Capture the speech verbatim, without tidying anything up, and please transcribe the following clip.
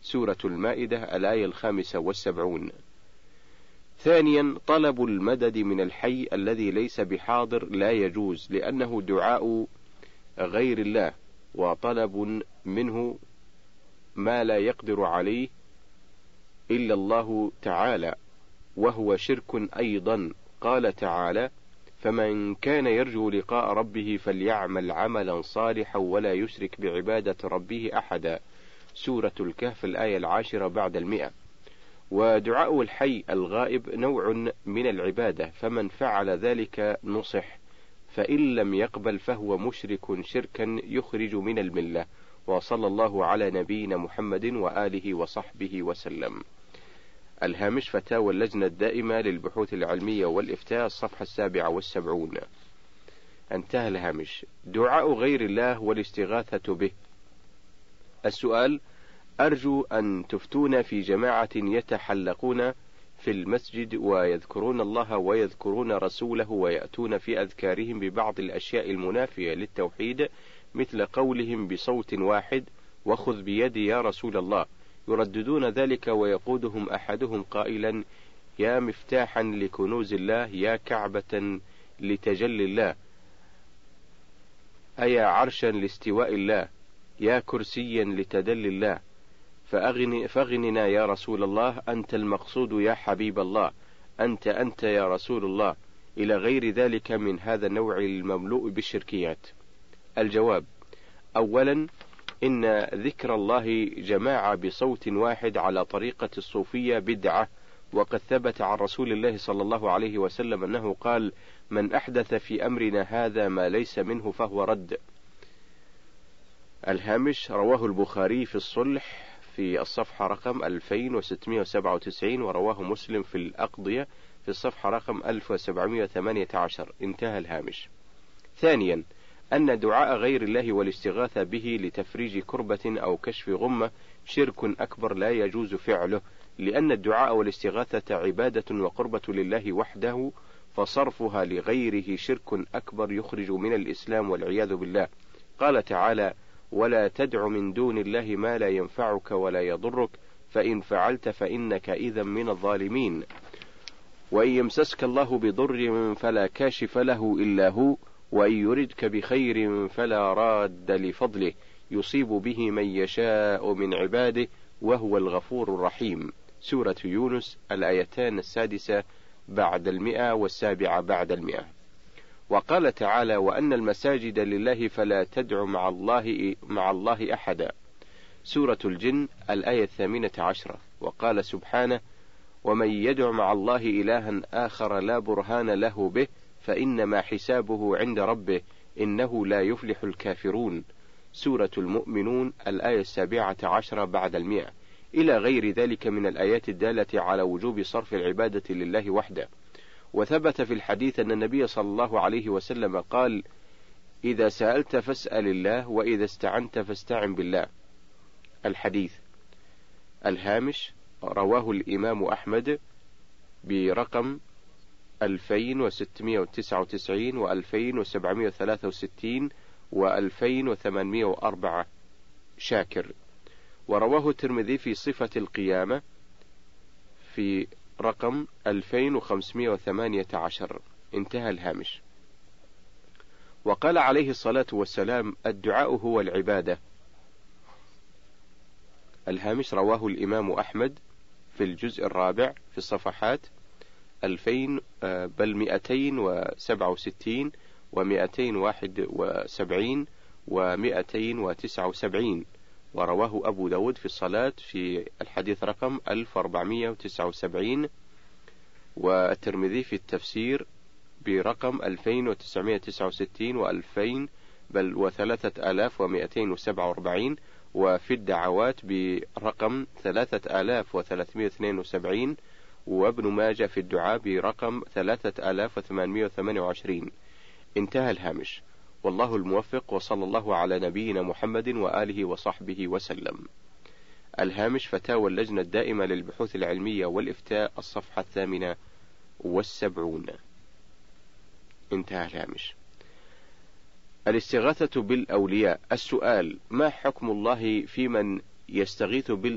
سورة المائدة الآية الخامسة والسبعون. ثانيا طلب المدد من الحي الذي ليس بحاضر لا يجوز، لأنه دعاء غير الله وطلب منه ما لا يقدر عليه إلا الله تعالى، وهو شرك أيضا. قال تعالى: فمن كان يرجو لقاء ربه فليعمل عملا صالحا ولا يشرك بعبادة ربه أحدا. سورة الكهف الآية العاشرة بعد المئة. ودعاء الحي الغائب نوع من العبادة، فمن فعل ذلك نصح، فإن لم يقبل فهو مشرك شركا يخرج من الملة. وصلى الله على نبينا محمد وآله وصحبه وسلم. الهامش فتاوى اللجنة الدائمة للبحوث العلمية والإفتاء، الصفحة السابعة والسبعون. انتهى الهامش. دعاء غير الله والاستغاثة به. السؤال: أرجو أن تفتون في جماعة يتحلقون في المسجد ويذكرون الله ويذكرون رسوله ويأتون في أذكارهم ببعض الأشياء المنافية للتوحيد، مثل قولهم بصوت واحد: وخذ بيدي يا رسول الله، يرددون ذلك ويقودهم أحدهم قائلا: يا مفتاحا لكنوز الله، يا كعبة لتجلي الله، أيا عرشا لاستواء الله، يا كرسيا لتدلي الله، فأغن فاغننا يا رسول الله، أنت المقصود يا حبيب الله، أنت أنت يا رسول الله، إلى غير ذلك من هذا النوع المملوء بالشركيات. الجواب: أولا، إن ذكر الله جماعة بصوت واحد على طريقة الصوفية بدعة، وقد ثبت عن رسول الله صلى الله عليه وسلم أنه قال: من أحدث في أمرنا هذا ما ليس منه فهو رد. الهامش: رواه البخاري في الصلح في الصفحة رقم ألفين وستمائة وسبعة وتسعين، ورواه مسلم في الأقضية في الصفحة رقم ألف وسبعمائة وثمانية عشر. انتهى الهامش. ثانيا، أن دعاء غير الله والاستغاثة به لتفريج كربة أو كشف غمة شرك أكبر لا يجوز فعله، لأن الدعاء والاستغاثة عبادة وقربة لله وحده، فصرفها لغيره شرك أكبر يخرج من الإسلام والعياذ بالله. قال تعالى: ولا تدع من دون الله ما لا ينفعك ولا يضرك، فإن فعلت فإنك إذا من الظالمين. وإن يمسسك الله بضر فلا كاشف له إلا هو، وإن يردك بخير فلا راد لفضله، يصيب به من يشاء من عباده وهو الغفور الرحيم. سورة يونس الآيتان السادسة بعد المئة والسابعة بعد المئة. وقال تعالى: وأن المساجد لله فلا تدع مع الله مع الله أحدا. سورة الجن الآية الثامنة عشرة. وقال سبحانه: ومن يدع مع الله إلها آخر لا برهان له به فإنما حسابه عند ربه إنه لا يفلح الكافرون. سورة المؤمنون الآية السابعة عشرة بعد المئة، إلى غير ذلك من الآيات الدالة على وجوب صرف العبادة لله وحده. وثبت في الحديث أن النبي صلى الله عليه وسلم قال: إذا سألت فاسأل الله، وإذا استعنت فاستعن بالله. الحديث. الهامش: رواه الإمام أحمد برقم ألفين وستمائة وتسعة وتسعين وألفين وسبعمائة وثلاثة وستين وألفين وثمانمائة وأربعة شاكر. ورواه الترمذي في صفة القيامة في رقم ألفين وخمسمائة وثمانية عشر. انتهى الهامش. وقال عليه الصلاة والسلام: الدعاء هو العبادة. الهامش: رواه الإمام أحمد في الجزء الرابع في الصفحات ألفين بل مئتين وسبعة وستين ومئتين واحد وسبعين ومئتين وتسعة وسبعين. ورواه أبو داود في الصلاة في الحديث رقم ألف وأربعمائة وتسعة وسبعين، والترمذي في التفسير برقم ألفين وتسعمائة وتسعة وستين وألفين بل وثلاثة آلاف ومئتين وسبعة وأربعين، وفي الدعوات برقم ثلاثة آلاف وثلاثمائة واثنين وسبعين، وابن ماجه في الدعاء برقم ثلاثة آلاف وثمانمائة وثمانية وعشرين. انتهى الهامش. والله الموفق، وصلى الله على نبينا محمد وآله وصحبه وسلم. الهامش فتاوى اللجنة الدائمة للبحوث العلمية والإفتاء، الصفحة الثامنة والسبعون. انتهى الهامش. الاستغاثة بالأولياء. السؤال: ما حكم الله في من يستغيث بال